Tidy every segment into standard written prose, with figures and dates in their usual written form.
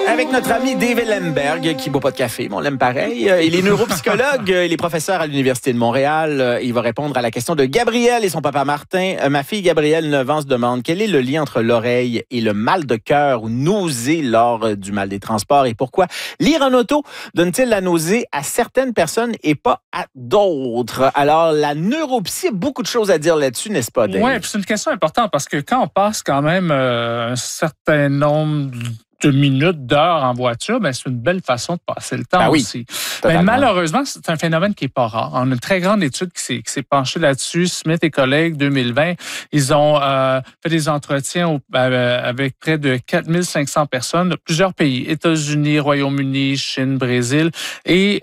Avec notre ami David Lemberg, qui ne boit pas de café, mais on l'aime pareil. Il est neuropsychologue, il est professeur à l'Université de Montréal. Il va répondre à la question de Gabrielle et son papa Martin. Ma fille Gabrielle, 9 ans, se demande quel est le lien entre l'oreille et le mal de cœur ou nausée lors du mal des transports et pourquoi lire en auto donne-t-il la nausée à certaines personnes et pas à d'autres. Alors, la neuropsie a beaucoup de choses à dire là-dessus, n'est-ce pas, Dave? Oui, c'est une question importante parce que quand on passe quand même un certain nombre de minutes, d'heures en voiture, ben c'est une belle façon de passer le temps aussi. Mais malheureusement, c'est un phénomène qui n'est pas rare. On a une très grande étude qui s'est penchée là-dessus. Smith et collègues, 2020, ils ont fait des entretiens avec près de 4500 personnes de plusieurs pays, États-Unis, Royaume-Uni, Chine, Brésil, et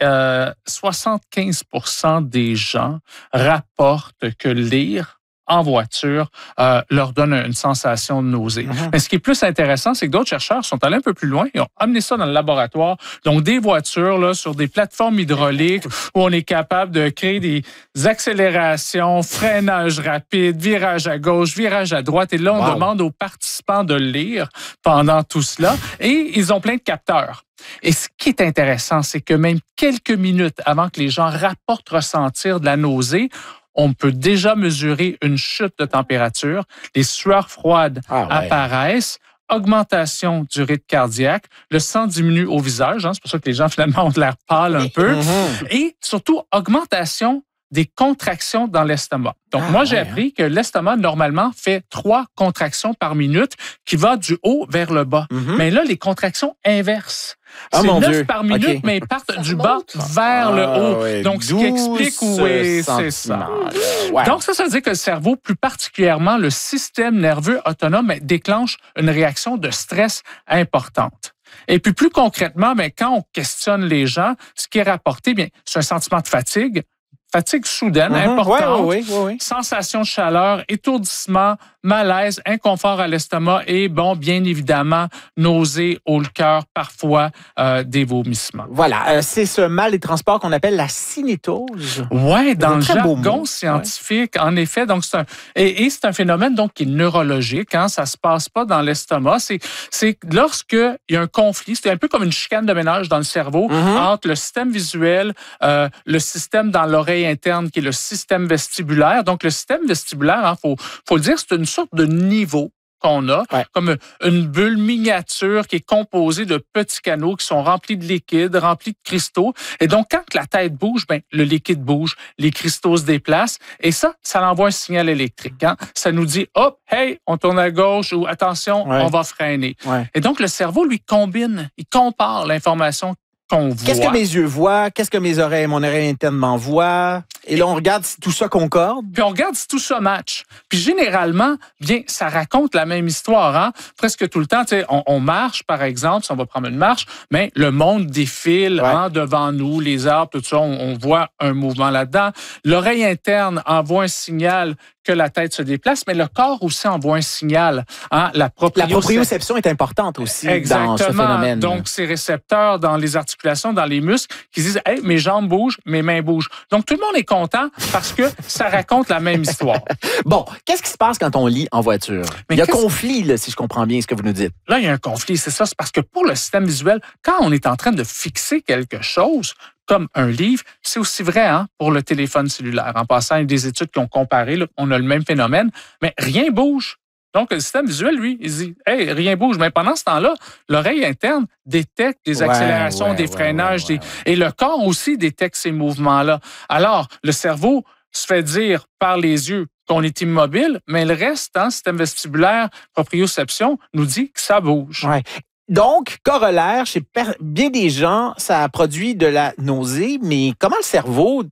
75% des gens rapportent que lire en voiture leur donne une sensation de nausée. Mais ce qui est plus intéressant, c'est que d'autres chercheurs sont allés un peu plus loin et ont amené ça dans le laboratoire. Donc, des voitures là, sur des plateformes hydrauliques où on est capable de créer des accélérations, freinage rapide, virage à gauche, virage à droite. Et là, on demande aux participants de lire pendant tout cela. Et ils ont plein de capteurs. Et ce qui est intéressant, c'est que même quelques minutes avant que les gens rapportent ressentir de la nausée, on peut déjà mesurer une chute de température, les sueurs froides apparaissent, augmentation du rythme cardiaque, le sang diminue au visage, c'est pour ça que les gens finalement ont de l'air pâle un peu, et surtout augmentation des contractions dans l'estomac. Donc, moi, j'ai appris que l'estomac, normalement, fait 3 contractions par minute qui va du haut vers le bas. Mais là, les contractions inversent. C'est 9 par minute, mais ils partent du bas vers le haut. Donc, ce qui explique c'est ça. Donc, ça veut dire que le cerveau, plus particulièrement le système nerveux autonome, déclenche une réaction de stress importante. Et puis, plus concrètement, quand on questionne les gens, ce qui est rapporté, c'est un sentiment de fatigue soudaine, importante, sensation de chaleur, étourdissement, malaise, inconfort à l'estomac et, bien évidemment, nausées, haut le cœur, parfois des vomissements. Voilà, c'est ce mal des transports qu'on appelle la cinétose. Oui, dans le jargon scientifique, en effet. Donc, c'est un phénomène donc, qui est neurologique. Ça ne se passe pas dans l'estomac. C'est lorsqu'il y a un conflit, c'est un peu comme une chicane de ménage dans le cerveau entre le système visuel, le système dans l'oreille interne qui est le système vestibulaire. Donc, le système vestibulaire, faut le dire, c'est une sorte de niveau qu'on a, comme une bulle miniature qui est composée de petits canaux qui sont remplis de liquide, remplis de cristaux. Et donc, quand la tête bouge, le liquide bouge, les cristaux se déplacent et ça envoie un signal électrique. Ça nous dit, hop, hey, on tourne à gauche ou attention, on va freiner. Et donc, le cerveau, lui, il compare l'information qu'on voit. Qu'est-ce que mes yeux voient? Qu'est-ce que mon oreille interne m'envoie? Et là, on regarde si tout ça concorde. Puis on regarde si tout ça match. Puis généralement, ça raconte la même histoire. Presque tout le temps, on marche, par exemple, si on va prendre une marche, mais le monde défile devant nous, les arbres, tout ça, on voit un mouvement là-dedans. L'oreille interne envoie un signal que la tête se déplace, mais le corps aussi envoie un signal. La proprioception est importante aussi dans ce phénomène. Donc, ces récepteurs dans les articulations, dans les muscles, qui disent « Hey, mes jambes bougent, mes mains bougent ». Donc, tout le monde est content parce que ça raconte la même histoire. Bon, qu'est-ce qui se passe quand on lit en voiture? Il y a conflit, là, si je comprends bien ce que vous nous dites. Là, il y a un conflit, c'est ça. C'est parce que pour le système visuel, quand on est en train de fixer quelque chose, comme un livre, c'est aussi vrai pour le téléphone cellulaire. En passant, il y a des études qui ont comparé, là, on a le même phénomène, mais rien bouge. Donc, le système visuel, lui, il dit « Hey, rien bouge ». Mais pendant ce temps-là, l'oreille interne détecte des accélérations, des freinages, et le corps aussi détecte ces mouvements-là. Alors, le cerveau se fait dire par les yeux qu'on est immobile, mais le reste, système vestibulaire, proprioception, nous dit que ça bouge. Donc, corollaire, chez bien des gens, ça produit de la nausée, mais comment le cerveau...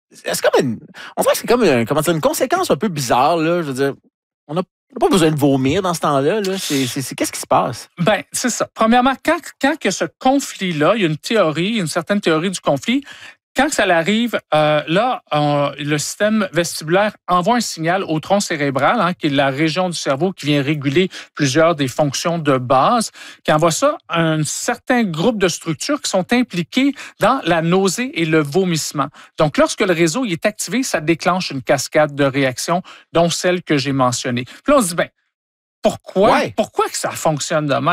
on dirait que c'est comme une conséquence un peu bizarre, là. Je veux dire, on n'a pas besoin de vomir dans ce temps-là. Là. Qu'est-ce qui se passe? C'est ça. Premièrement, quand il y a ce conflit-là, il y a une certaine théorie du conflit. Quand ça arrive, le système vestibulaire envoie un signal au tronc cérébral, qui est la région du cerveau qui vient réguler plusieurs des fonctions de base, qui envoie ça à un certain groupe de structures qui sont impliquées dans la nausée et le vomissement. Donc, lorsque le réseau est activé, ça déclenche une cascade de réactions, dont celle que j'ai mentionnée. Puis là, on se dit, pourquoi que ça fonctionne de même?